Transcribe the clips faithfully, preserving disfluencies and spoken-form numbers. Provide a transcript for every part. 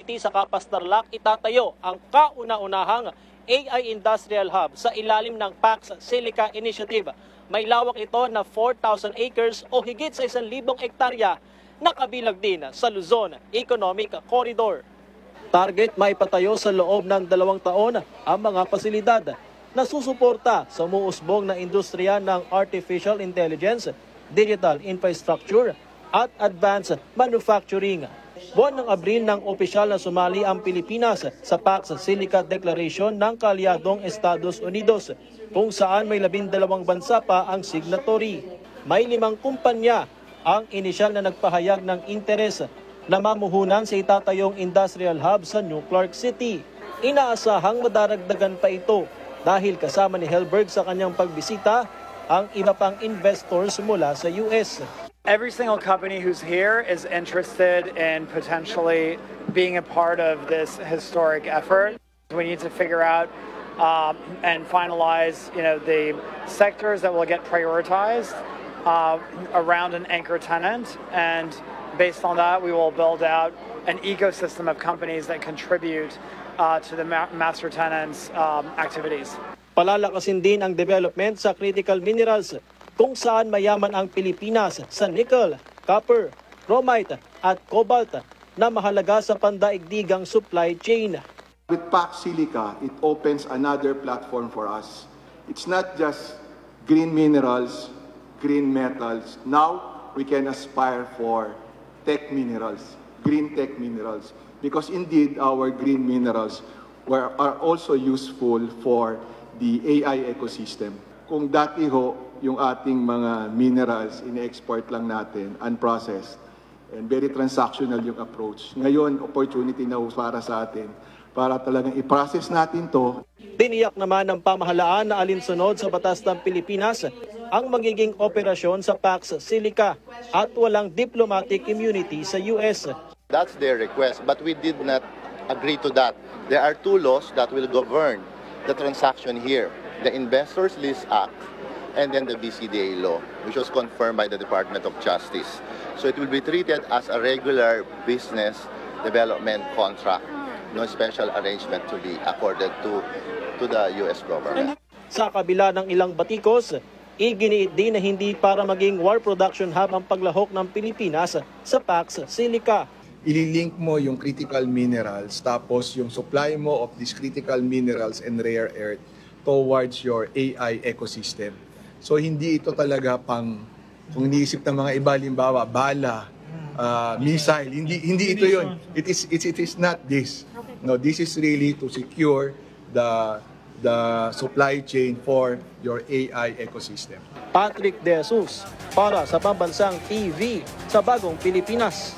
City sa Capas Tarlac itatayo ang kauna-unahang A I Industrial Hub sa ilalim ng Pax Silica Initiative. May lawak ito na four thousand acres o higit sa isang libong ektarya na kabilang din sa Luzon Economic Corridor. Target maipatayo sa loob ng dalawang taon ang mga pasilidad na susuporta sa umuusbong na industriya ng artificial intelligence, digital infrastructure at advanced manufacturing. Buwan ng Abril nang opisyal na sumali ang Pilipinas sa Pax Silica Declaration ng Kaalyadong Estados Unidos, kung saan may labindalawang bansa pa ang signatory. May limang kumpanya ang inisyal na nagpahayag ng interes na mamuhunan sa itatayong industrial hub sa New Clark City. Inaasahang madaragdagan pa ito dahil kasama ni Helberg sa kanyang pagbisita ang iba pang investors mula sa U S. Every single company who's here is interested in potentially being a part of this historic effort. We need to figure out um, and finalize, you know, the sectors that will get prioritized uh, around an anchor tenant, and based on that, we will build out an ecosystem of companies that contribute uh, to the ma- master tenants' um, activities. Palalakasin din ang development sa critical minerals, kung saan mayaman ang Pilipinas sa nickel, copper, chromite at cobalt na mahalaga sa pandaigdigang supply chain. With Pax Silica, it opens another platform for us. It's not just green minerals, green metals. Now we can aspire for tech minerals, green tech minerals, because indeed our green minerals were, are also useful for the A I ecosystem. Kung dati ho, yung ating mga minerals, in-export lang natin, unprocessed, and very transactional yung approach. Ngayon, opportunity na ho para sa atin, para talagang i-process natin to. Tiniyak naman ng pamahalaan na alinsunod sa batas ng Pilipinas ang magiging operasyon sa Pax Silica at walang diplomatic immunity sa U S. That's their request, but we did not agree to that. There are two laws that will govern the transaction here, the Investors List Act and then the B C D A law, which was confirmed by the Department of Justice. So it will be treated as a regular business development contract, no special arrangement to be accorded to to the U S government. Sa kabila ng ilang batikos, iginiit din na hindi para maging war production hub ang paglahok ng Pilipinas sa Pax Silica. Ililink mo yung critical minerals, tapos yung supply mo of these critical minerals and rare earth towards your A I ecosystem. So hindi ito talaga pang, kung iniisip ng mga iba, limbawa, bala, uh, missile, hindi hindi ito yun. It is, it, it is not this. No, this is really to secure the the supply chain for your A I ecosystem. Patrick De Jesus para sa Pambansang T V sa Bagong Pilipinas.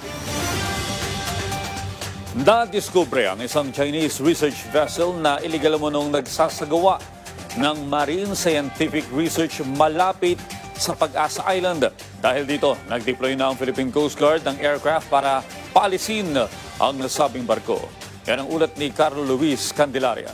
Nadiskubre ang isang Chinese research vessel na iligal mo nung nagsasagawa ng marine scientific research malapit sa Pag-asa Island. Dahil dito, nag-deploy na ang Philippine Coast Guard ng aircraft para paalisin ang nasabing barko. Yan ang ulat ni Carlo Luis Candelaria.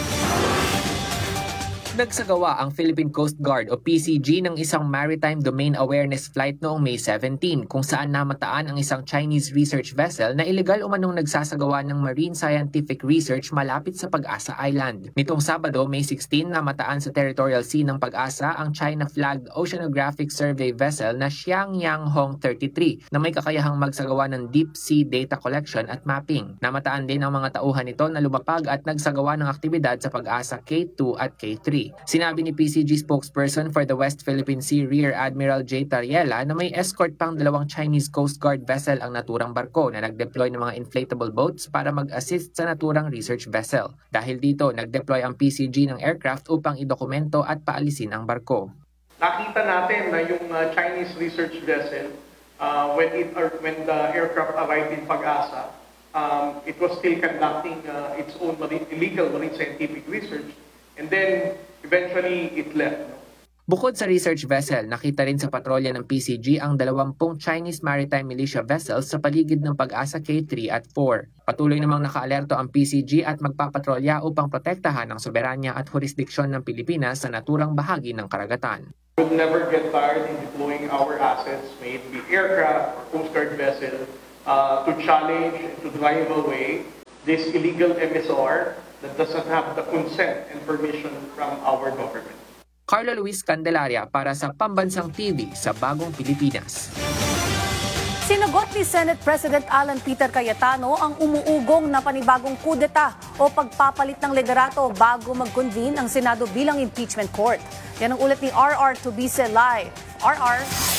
Nagsagawa ang Philippine Coast Guard o P C G ng isang Maritime Domain Awareness Flight noong May seventeen kung saan namataan ang isang Chinese research vessel na iligal umanong nagsasagawa ng marine scientific research malapit sa Pag-asa Island. Nitong Sabado, May sixteen, namataan sa territorial sea ng Pag-asa ang China-flagged Oceanographic Survey vessel na Xiangyang Hong thirty-three na may kakayahang magsagawa ng deep sea data collection at mapping. Namataan din ang mga tauhan nito na lumapag at nagsagawa ng aktibidad sa Pag-asa K two at K three. Sinabi ni P C G spokesperson for the West Philippine Sea Rear Admiral J. Tariela na may escort pang dalawang Chinese Coast Guard vessel ang naturang barko na nag-deploy ng mga inflatable boats para mag-assist sa naturang research vessel. Dahil dito, nag-deploy ang P C G ng aircraft upang idokumento at paalisin ang barko. Nakita natin na yung uh, Chinese research vessel, uh, when, it, or when the aircraft arrived in Pag-asa, um, it was still conducting uh, its own marine, illegal marine scientific research. And then, eventually, it left. Bukod sa research vessel, nakita rin sa patrolya ng P C G ang dalawampung Chinese Maritime Militia vessels sa paligid ng Pag-asa K three at four. Patuloy namang nakaalerto ang P C G at magpapatrolya upang protektahan ang soberanya at jurisdiksyon ng Pilipinas sa naturang bahagi ng karagatan. We will never get tired in deploying our assets, may it be aircraft or Coast Guard vessel, uh, to challenge and to drive away this illegal M S O R that doesn't have the consent and permission from our government. Carlo Luis Candelaria para sa Pambansang T V sa Bagong Pilipinas. Sinagot ni Senate President Alan Peter Cayetano ang umuugong na panibagong kudeta o pagpapalit ng liderato bago mag-convene ang Senado bilang impeachment court. Yan ang ulat ni R R Tubise live. R R.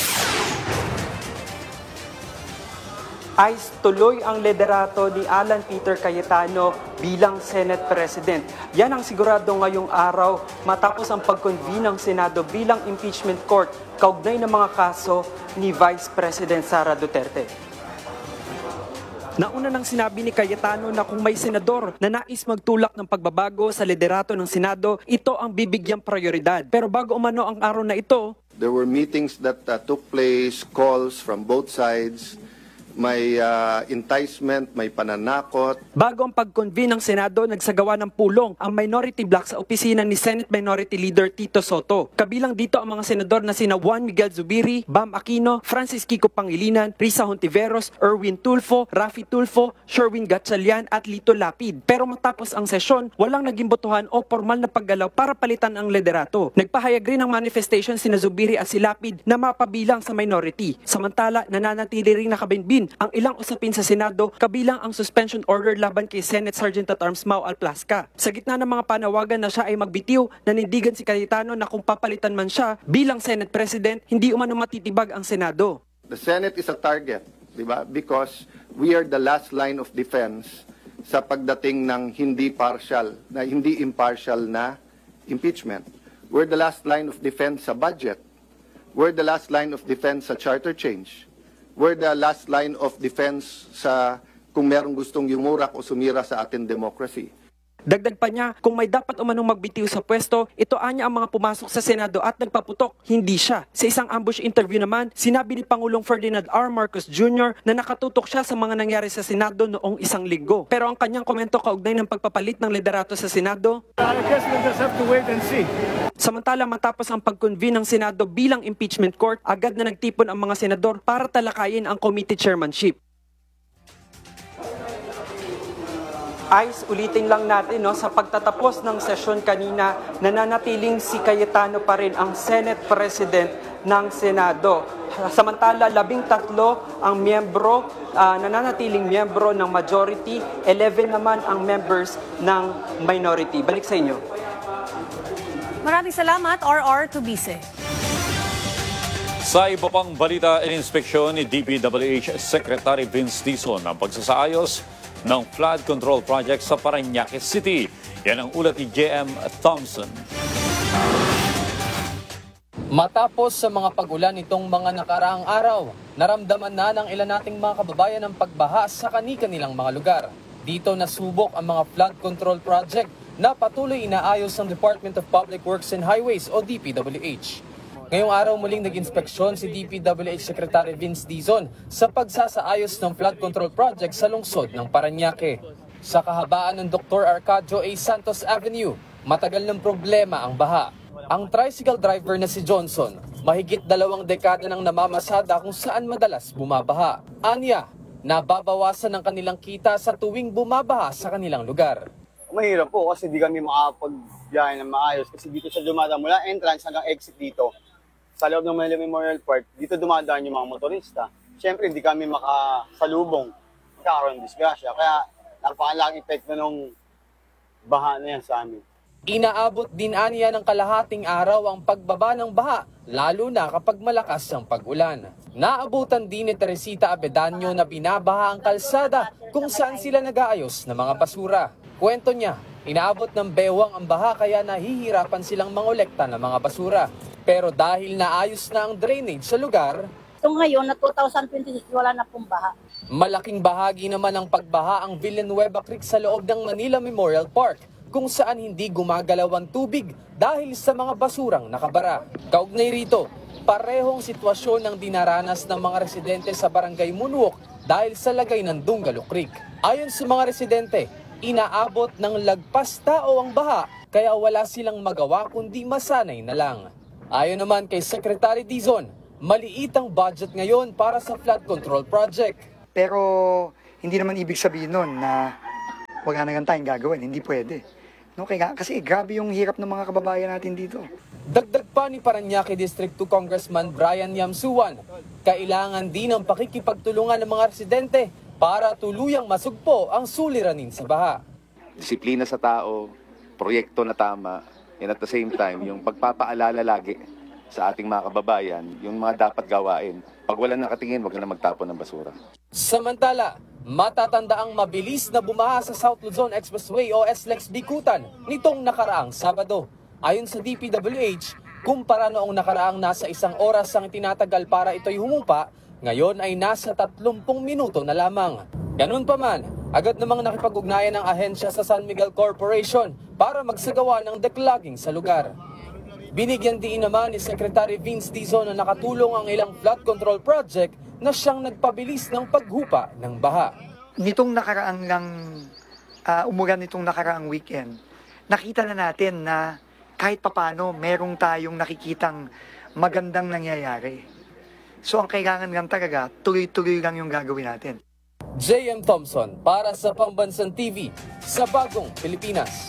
Ice tuloy ang liderato ni Alan Peter Cayetano bilang Senate President. Yan ang sigurado ngayong araw matapos ang pag-convene ng Senado bilang impeachment court kaugnay ng mga kaso ni Vice President Sara Duterte. Nauna nang sinabi ni Cayetano na kung may senador na nais magtulak ng pagbabago sa liderato ng Senado, ito ang bibigyang prioridad. Pero bago umano ang araw na ito, there were meetings that uh, took place, calls from both sides. May uh, enticement, may pananakot. Bago ang pag-convene ng Senado, nagsagawa ng pulong ang minority block sa opisina ni Senate Minority Leader Tito Soto. Kabilang dito ang mga senador na sina Juan Miguel Zubiri, Bam Aquino, Francis Kiko Pangilinan, Risa Hontiveros, Erwin Tulfo, Rafi Tulfo, Sherwin Gatchalian at Lito Lapid. Pero matapos ang sesyon, walang naging botohan o formal na paggalaw para palitan ang liderato. Nagpahayag rin ng manifestation sina Zubiri at si Lapid na mapabilang sa minority. Samantala, nananatili rin nakabinbin ang ilang usapin sa Senado kabilang ang suspension order laban kay Senate Sergeant at Arms Mau Alplasca. Sa gitna ng mga panawagan na siya ay magbitiw, nanindigan si Cayetano na kung papalitan man siya bilang Senate President, hindi umano matitibag ang Senado. The Senate is a target, di ba? Because we are the last line of defense sa pagdating ng hindi partial, na hindi impartial na impeachment. We're the last line of defense sa budget. We're the last line of defense sa charter change. We're the last line of defense sa kung merong gustong yumurak o sumira sa ating democracy. Dagdag pa niya, kung may dapat umanong magbitiw sa pwesto, ito anya ang mga pumasok sa Senado at nagpaputok, hindi siya. Sa isang ambush interview naman, sinabi ni Pangulong Ferdinand R. Marcos Junior na nakatutok siya sa mga nangyari sa Senado noong isang linggo. Pero ang kanyang komento kaugnay ng pagpapalit ng liderato sa Senado, I guess we'll just have to wait and see. Samantala matapos ang pag-convene ng Senado bilang impeachment court, agad na nagtipon ang mga senador para talakayin ang committee chairmanship. Ice, ulitin lang natin no, sa pagtatapos ng sesyon kanina, nananatiling si Cayetano pa rin ang Senate President ng Senado. Samantala, labing tatlo ang miyembro, uh, nananatiling miyembro ng majority, eleven naman ang members ng minority. Balik sa inyo. Maraming salamat, R R Tubise. Sa iba pang balita, ininspeksyon ni D P W H Secretary Vince Dizon ang pagsasaayos ng flood control project sa Parañaque City. Yan ang ulat ni J M Thompson. Matapos sa mga pagulan nitong mga nakaraang araw, naramdaman na ng ilan nating mga kababayan ang pagbaha sa kani-kanilang mga lugar. Dito nasubok ang mga flood control project na patuloy inaayos ng Department of Public Works and Highways o D P W H. Ngayong araw muling nag-inspeksyon si D P W H Secretary Vince Dizon sa pagsasaayos ng flood control project sa lungsod ng Parañaque. Sa kahabaan ng Doctor Arcadio A. Santos Avenue, matagal ng problema ang baha. Ang tricycle driver na si Johnson, mahigit dalawang dekada nang namamasada kung saan madalas bumabaha. Anya, nababawasan ang kanilang kita sa tuwing bumabaha sa kanilang lugar. Mahirap po kasi di kami makapagbiyahe ng maayos kasi dito sa dumadaan mula entrance hanggang exit dito. Sa loob ng Manila Memorial Park, dito dumadaan yung mga motorista. Siyempre, hindi kami makasalubong. Magkakaroon ng disgrasya. Kaya napakalaking epekto ng baha na yan sa amin. Inaabot din aniya ng kalahating araw ang pagbaba ng baha, lalo na kapag malakas ang pag-ulan. Naabutan din ni Teresita Abedanyo na binabaha ang kalsada kung saan sila nag-aayos ng mga basura. Kwento niya, inaabot ng bewang ang baha kaya nahihirapan silang mangolekta ng mga basura. Pero dahil naayos na ang drainage sa lugar, so ngayon na two thousand twenty-six wala na pong baha. Malaking bahagi naman ng pagbaha ang Villanueva Creek sa loob ng Manila Memorial Park, kung saan hindi gumagalaw ang tubig dahil sa mga basurang nakabara. Kaugnay rito, parehong sitwasyon ng dinaranas ng mga residente sa Barangay Munwok dahil sa lagay ng Dungalo Creek. Ayon sa mga residente, inaabot ng lagpas tao ang baha kaya wala silang magawa kundi masanay na lang. Ayon naman kay Secretary Dizon, maliit ang budget ngayon para sa flood control project. Pero hindi naman ibig sabihin nun na wala na lang tayong gagawin. Hindi pwede. No, kaya, kasi grabe yung hirap ng mga kababayan natin dito. Dagdag pa ni Parañaque District two Congressman Brian Yamsuan, kailangan din ang pakikipagtulungan ng mga residente para tuluyang masugpo ang suliranin sa baha. Disiplina sa tao, proyekto na tama, and at the same time, yung pagpapaalala lagi sa ating mga kababayan, yung mga dapat gawain. Pag wala nakatingin, wag na magtapon ng basura. Samantala, matatanda ang mabilis na bumaha sa South Luzon Expressway o S LEX Bikutan nitong nakaraang Sabado. Ayon sa D P W H, kumpara noong nakaraang nasa isang oras ang tinatagal para ito'y humupa, ngayon ay nasa tatlumpung minuto na lamang. Ganun pa man, agad namang nakipag-ugnayan ng ahensya sa San Miguel Corporation para magsagawa ng declogging sa lugar. Binigyan din naman ni Secretary Vince Dizon na nakatulong ang ilang flood control project na siyang nagpabilis ng paghupa ng baha. Nitong nakaraang lang, uh, umulan nitong nakaraang weekend, nakita na natin na kahit papano merong tayong nakikitang magandang nangyayari. So ang kailangan lang talaga, tuloy-tuloy lang yung gagawin natin. J M Thompson para sa Pambansang T V sa Bagong Pilipinas.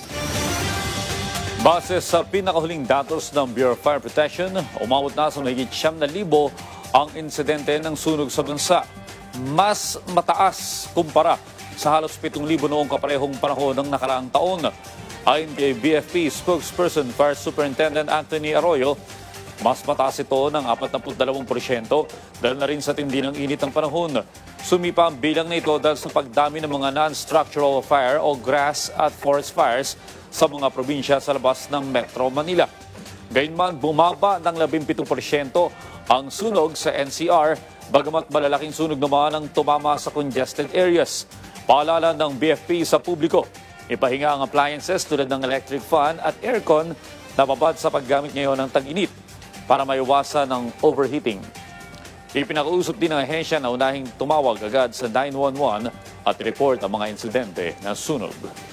Base sa pinakahuling datos ng Bureau of Fire Protection, umabot na sa mahigit siyam na libo ang insidente ng sunog sa bansa. Mas mataas kumpara sa halos pitong libo noong kaparehong panahon ng nakaraang taon. Ayon kay B F P spokesperson Fire Superintendent Anthony Arroyo, mas mataas ito ng apat na pulu't dalawang porsyento dahil na rin sa tindi ng init ng panahon. Sumipa ang bilang na ito dahil sa pagdami ng mga non-structural fire o grass at forest fires sa mga probinsya sa labas ng Metro Manila. Gayunman, bumaba ng labing pitong porsyento ang sunog sa N C R, bagamat malalaking sunog naman ang tumama sa congested areas. Paalala ng B F P sa publiko, ipahinga ang appliances tulad ng electric fan at aircon na babad sa paggamit ngayon ng tag-init para maiwasan ng overheating. Ipinakausap din ng ahensya na unahing tumawag agad sa nine one one at report ang mga insidente na sunog.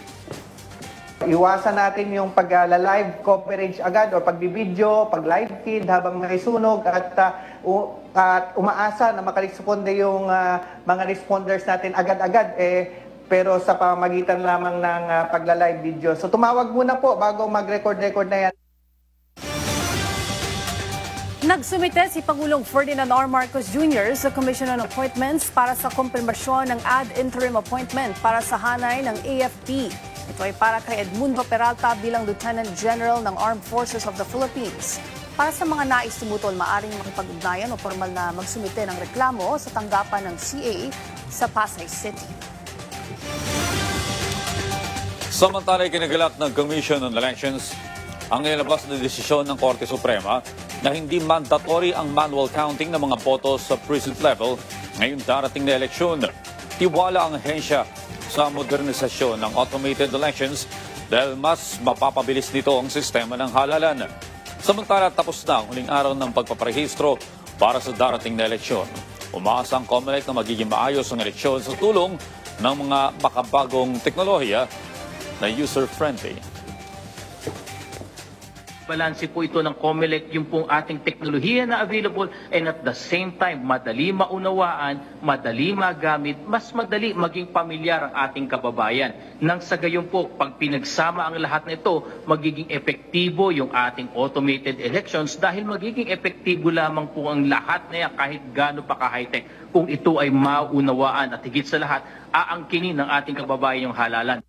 Iwasan natin yung pag-live coverage agad o pagbibideo, pag-live feed habang may sunog at, uh, u- at umaasa na makaresponde yung uh, mga responders natin agad-agad eh, pero sa pamamagitan lamang ng uh, pagla-live video. So tumawag muna po bago mag-record-record na yan. Nagsumite si Pangulong Ferdinand R. Marcos Junior sa Commission on Appointments para sa kumpirmasyon ng ad interim appointment para sa hanay ng A F P. Ito ay para kay Edmundo Peralta bilang Lieutenant General ng Armed Forces of the Philippines. Para sa mga nais tumutol, maaring makipag-ugnayan o formal na magsumite ng reklamo sa tanggapan ng C A sa Pasay City. Samantala, kinagalak ng Commission on Elections ang nilabas na desisyon ng Korte Suprema na hindi mandatory ang manual counting ng mga boto sa precinct level ngayong darating na eleksyon. Tiwala ang ahensya sa modernisasyon ng automated elections dahil mas mapapabilis nito ang sistema ng halalan. Samantala, tapos na ang huling araw ng pagpaparehistro para sa darating na eleksyon. Umaasa ang COMELEC na magiging maayos ang eleksyon sa tulong ng mga makabagong teknolohiya na user-friendly. Balanse po ito ng COMELEC, yung pong ating teknolohiya na available and at the same time, madali maunawaan, madali magamit, mas madali maging pamilyar ang ating kababayan. Nang sa gayon po, pag pinagsama ang lahat na ito, magiging epektibo yung ating automated elections dahil magiging epektibo lamang po ang lahat na yan kahit gaano pa ka-high-tech kung ito ay maunawaan at higit sa lahat, aangkinin ng ating kababayan yung halalan.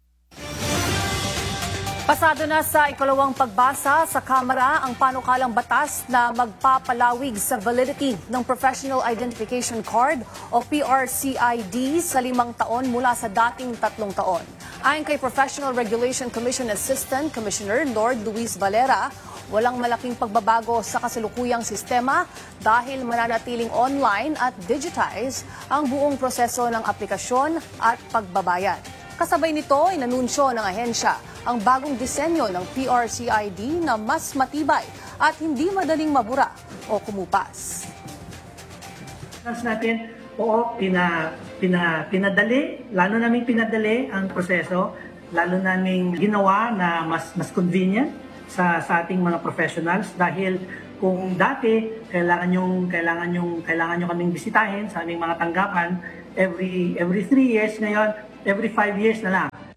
Pasado na sa ikalawang pagbasa sa Kamara ang panukalang batas na magpapalawig sa validity ng Professional Identification Card o P R C I D sa limang taon mula sa dating tatlong taon. Ayon kay Professional Regulation Commission Assistant Commissioner Lord Luis Valera, walang malaking pagbabago sa kasalukuyang sistema dahil mananatiling online at digitize ang buong proseso ng aplikasyon at pagbabayad. Kasabay nito, inanunsyo ng ahensya ang bagong disenyo ng P R C I D na mas matibay at hindi madaling mabura o kumupas. Natin, oo, pina, pina, pinadali, lalo namin pinadali ang proseso, lalo namin ginawa na mas, mas convenient sa, sa ating mga professionals dahil kung dati kailangan yung kailangan yung kailangan nyo kaming bisitahin sa aming mga tanggapan every every three years, ngayon every five years na lang.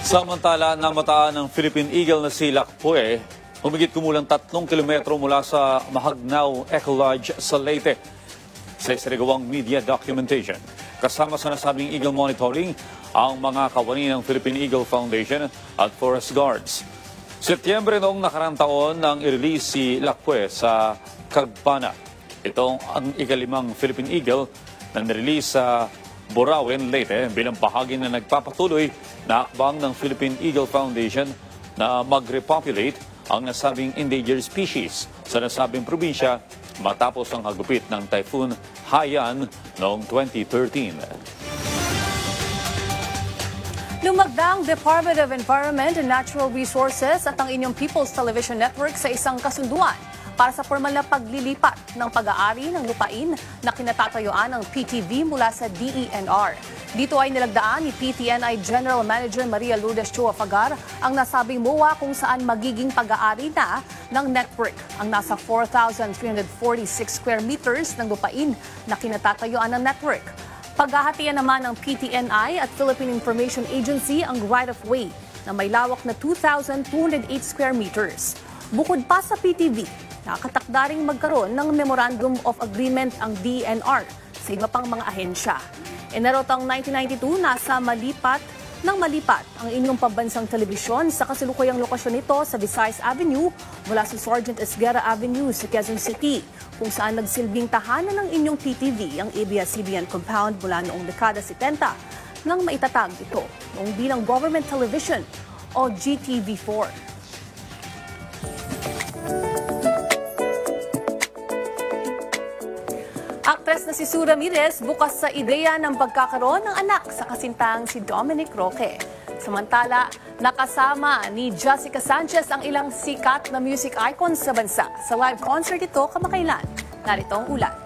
Samantala, namataan ng Philippine Eagle na si Lakpue, humigit kumulang tatlong kilometro mula sa Mahagnaw Eco Lodge sa Leyte. Sa isinagawang media documentation, kasama sa nasabing Eagle monitoring ang mga kawani ng Philippine Eagle Foundation at Forest Guards. Setyembre noong nakarang taon nang i-release si Lakpue sa Cagbana. Itong ang ikalimang Philippine Eagle na nirelease sa Borawen, Leyte bilang bahagi na nagpapatuloy na akbang ng Philippine Eagle Foundation na mag-repopulate ang nasabing endangered species sa nasabing probinsya matapos ang hagupit ng Typhoon Haiyan noong twenty thirteen. Lumagda ang Department of Environment and Natural Resources at ang inyong People's Television Network sa isang kasunduan para sa formal na paglilipat ng pag-aari ng lupain na kinatatayuan ng P T V mula sa D E N R. Dito ay nilagdaan ni P T N I General Manager Maria Lourdes Chua Fagar ang nasabing M O A kung saan magiging pag-aari na ng network ang nasa four thousand three hundred forty-six square meters ng lupain na kinatatayuan ng network. Paghahatian naman ng P T N I at Philippine Information Agency ang right-of-way na may lawak na two thousand two hundred eight square meters. Bukod pa sa P T V, nakatakda ring magkaroon ng Memorandum of Agreement ang D E N R sa iba pang mga ahensya. Inarotang nineteen ninety-two, nasa malipat ng malipat ang inyong pambansang telebisyon sa kasalukuyang lokasyon nito sa Visayas Avenue mula sa Sergeant Esguerra Avenue sa Quezon City, kung saan nagsilbing tahanan ng inyong P T V ang A B S C B N compound mula noong dekada setenta nang maitatag ito noong bilang Government Television o G T V four. Aktres na si Sue Ramirez bukas sa ideya ng pagkakaroon ng anak sa kasintang si Dominic Roque. Samantala, nakasama ni Jessica Sanchez ang ilang sikat na music icons sa bansa. Sa live concert ito kamakailan. Narito ang ulat.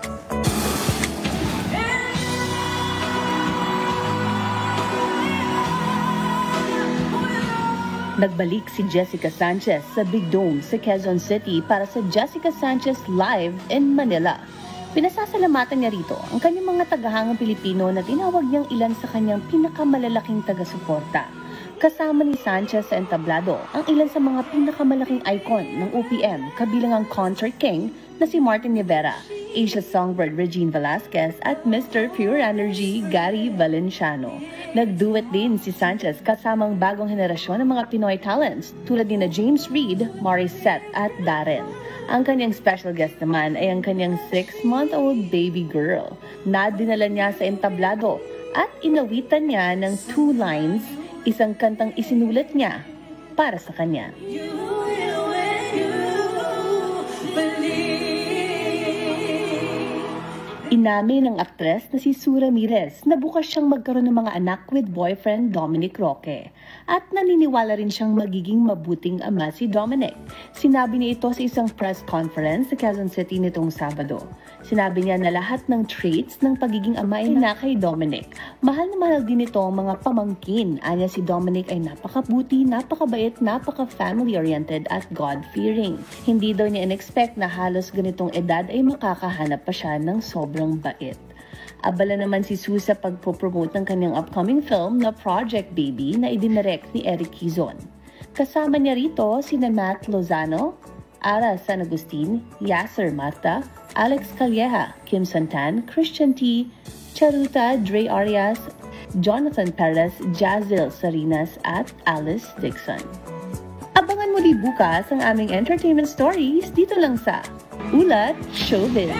Nagbalik si Jessica Sanchez sa Big Dome sa Quezon City para sa Jessica Sanchez Live in Manila. Pinasasalamatan niya rito ang kanyang mga tagahangang Pilipino na tinawag niyang ilan sa kanyang pinakamalalaking taga-suporta. Kasama ni Sanchez sa entablado ang ilan sa mga pinakamalaking icon ng O P M, kabilang ang concert king na si Martin Rivera, Asia songbird Regine Velasquez at Mister Pure Energy Gary Valenciano. Nagduet din si Sanchez kasamang bagong henerasyon ng mga Pinoy talents tulad ni na James Reid, Morissette at Darren. Ang kanyang special guest naman ay ang kanyang six-month-old baby girl na dinala niya sa entablado at inawitan niya ng two lines, isang kantang isinulat niya para sa kanya. Inamin ng aktres na si Sue Ramirez na bukas siyang magkaroon ng mga anak with boyfriend Dominic Roque at naniniwala rin siyang magiging mabuting ama si Dominic. Sinabi niya ito sa isang press conference sa Quezon City nitong Sabado. Sinabi niya na lahat ng traits ng pagiging ama ay na kay Dominic. Mahal na mahal din ito ang mga pamangkin. Anya si Dominic ay napakabuti, napakabait, napaka-family-oriented at God-fearing. Hindi daw niya in-expect na halos ganitong edad ay makakahanap pa siya ng sobrang bait. Abala naman si Sue sa pagpopromote ng kanyang upcoming film na Project Baby na idinirect ni Eric Quizon. Kasama niya rito sina Matt Lozano, Ara San Agustin, Yasser Marta, Alex Calleja, Kim Santan, Christian T, Charuta, Dre Arias, Jonathan Perez, Jazil Sarinas at Alice Dixon. Abangan muli bukas ang aming entertainment stories dito lang sa Ulat Showbiz.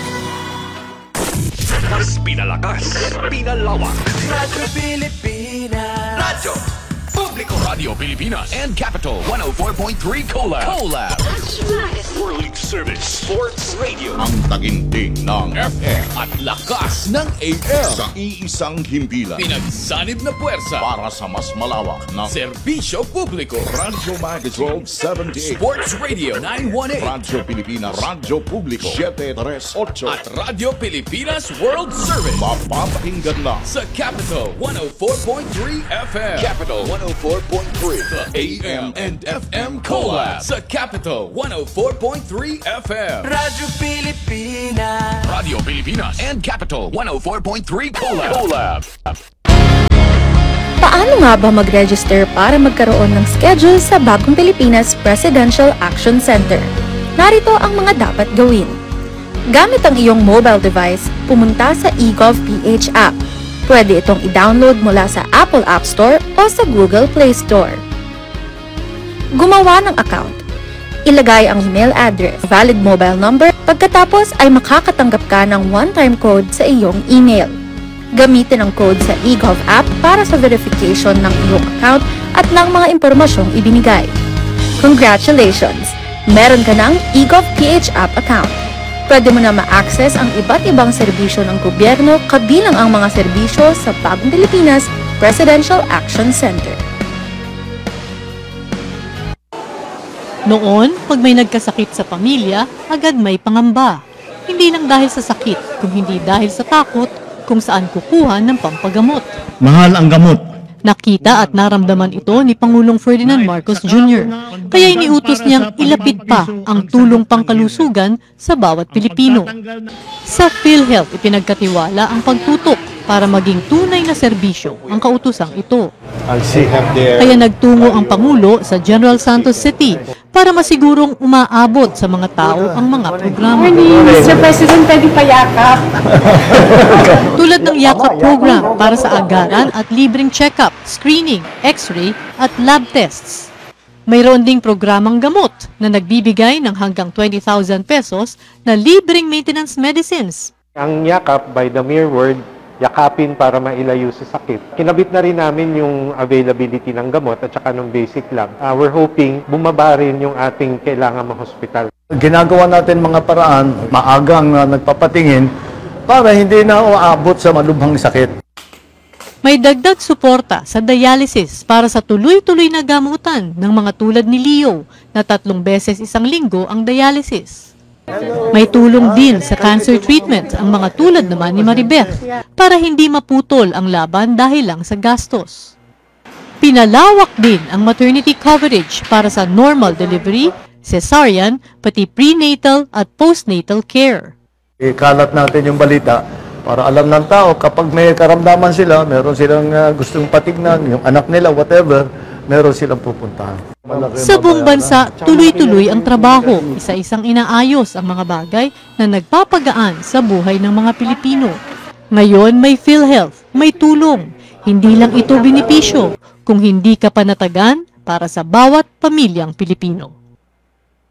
Mas pinalakas, pinalawak. Radyo Pilipinas. Radyo Publiko. Radio Pilipinas and Capital one oh four point three Collab. Collab. World Service Sports Radio. Ang taginting ng F M At lakas ng A M. sa iisang himpilan Pinagsanib na puwersa para sa mas malawak na Serbisyo Publiko. Radyo Magazine twelve seventy-eight, Sports Radio nine eighteen Radyo Pilipinas, Radyo Publiko seven thirty-eight, at Radio Pilipinas World Service mapapakinggan na sa Capital one oh four point three F M. Capital one oh four point three. The A M and F M Collab sa Capital one oh four point three F M. Radyo Pilipinas. Radio Pilipinas and Capital one oh four point three Collab. Collab. Paano Paano nga ba mag-register para magkaroon ng schedule sa Bagong Pilipinas Presidential Action Center? Narito ang mga dapat gawin. Gamit ang iyong mobile device, pumunta sa eGovPH app. Pwede itong i-download mula sa Apple App Store o sa Google Play Store. Gumawa ng account. Ilagay ang email address, valid mobile number, pagkatapos ay makakatanggap ka ng one-time code sa iyong email. Gamitin ang code sa eGov app para sa verification ng iyong account at ng mga impormasyong ibinigay. Congratulations! Meron ka ng eGovPH app account. Pwede mo na ma-access ang iba't ibang serbisyo ng gobyerno kabilang ang mga serbisyo sa Bagong Pilipinas Presidential Action Center. Noon, pag may nagkasakit sa pamilya, agad may pangamba. Hindi lang dahil sa sakit, kung hindi dahil sa takot kung saan kukuha ng pampagamot. Mahal ang gamot. Nakita at naramdaman ito ni Pangulong Ferdinand Marcos Junior Kaya iniutos niyang ilapit pa ang tulong pangkalusugan sa bawat Pilipino. Sa PhilHealth, ipinagkatiwala ang pagtutok para maging tunay na serbisyo ang kautusang ito. Kaya nagtungo ang Pangulo sa General Santos City para masigurong umaabot sa mga tao ang mga programa. mister President, pwede pa yakap. Tulad ng yakap program para sa agaran at libreng check-up, screening, x-ray at lab tests. Mayroon ding programang gamot na nagbibigay ng hanggang twenty thousand pesos na libreng maintenance medicines. Ang yakap, by the mere word, yakapin para mailayo sa sakit. Kinabit na rin namin yung availability ng gamot at saka ng basic lab. Uh, we're hoping bumaba rin yung ating kailangan ma-hospital. Ginagawa natin mga paraan, maagang uh, nagpapatingin para hindi na uabot sa malubhang sakit. May dagdag suporta sa dialysis para sa tuloy-tuloy na gamutan ng mga tulad ni Leo na tatlong beses isang linggo ang dialysis. May tulong din sa cancer treatment ang mga tulad naman ni Maribeth para hindi maputol ang laban dahil lang sa gastos. Pinalawak din ang maternity coverage para sa normal delivery, cesarean, pati prenatal at postnatal care. Ikalat natin yung balita para alam ng tao kapag may karamdaman sila, meron silang uh, gustong patignan, yung anak nila, whatever, meron silang pupuntahan. Sa buong bansa, tuloy-tuloy ang trabaho, isa-isang inaayos ang mga bagay na nagpapagaan sa buhay ng mga Pilipino. Ngayon may PhilHealth, may tulong. Hindi lang ito benepisyo, kung hindi ka panatagan para sa bawat pamilyang Pilipino.